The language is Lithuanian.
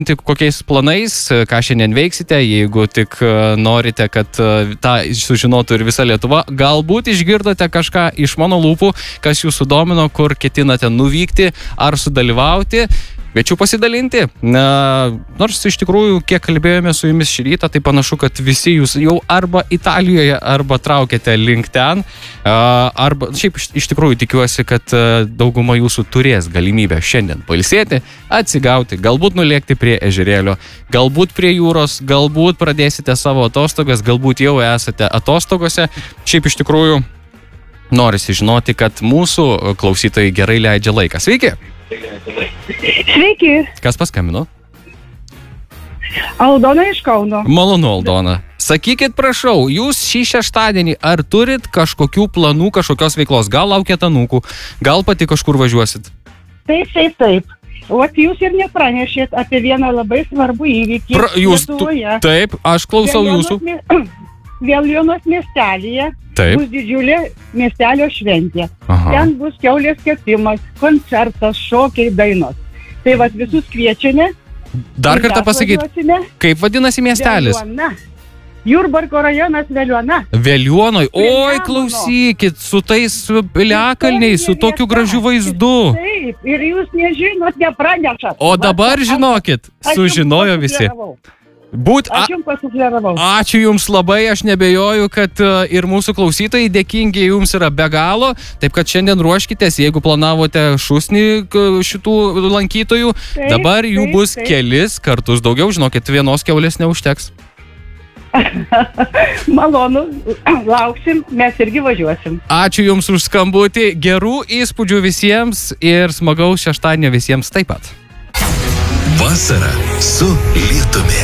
kokiais planais, ką šiandien veiksite, jeigu tik norite, kad tą sužinotų ir visa Lietuva. Galbūt išgirdote kažką iš mano lūpų, kas jūsų domino, kur ketinate nuvykti ar sudalyvauti. Kviečiu pasidalinti. Nors iš tikrųjų, kiek kalbėjome su jumis šį rytą, tai panašu, kad visi jūs jau arba Italijoje, arba traukėte link ten. Arba šiaip iš tikrųjų tikiuosi, kad dauguma jūsų turės galimybę šiandien pailsėti, atsigauti, galbūt nulėkti prie ežerėlio, galbūt prie jūros, galbūt pradėsite savo atostogas, galbūt jau esate atostogose. Šiaip iš tikrųjų norisi žinoti, kad mūsų klausytojai gerai leidžia laiką. Sveiki! Sveiki. Kas paskambino? Aldona iš Kauno. Malonu, Aldona. Sakykit, prašau, jūs šį šeštadienį ar turit kažkokių planų, kažkokios veiklos? Gal laukiat anūkų, gal pati kažkur važiuosit? Taip. O jūs ir nepranešėt apie vieną labai svarbų įvykį Lietuvoje. Taip, aš klausau jūsų. Vėlionos miestelyje bus didžiulė miestelio šventė. Aha. Ten bus kiaulės kepimas, koncertas, šokiai, dainos. Tai vat visus kviečiame. Dar kartą pasakyti, kaip vadinasi miestelis? Vėliona. Jurbarko rajonas Vėliona. Vėlionoj. Oi, klausykit, su tais piliakalniais, su tokiu gražiu vaizdu. Taip, ir jūs nežinot, nepranešat. O dabar žinokit, sužinojo visi. Aš jums pasufleravau. Ačiū jums labai, aš nebejoju, kad ir mūsų klausytojai dėkingi jums yra be galo, taip kad šiandien ruoškitės, jeigu planavote šūsnį šitų lankytojų, dabar jų bus kelis kartus daugiau, žinokit, vienos kiaulės neužteks. Malonu, lauksim, mes irgi važiuosim. Ačiū jums už skambutį, gerų įspūdžių visiems ir smagaus šeštadienio visiems taip pat. Vasara su lietumi.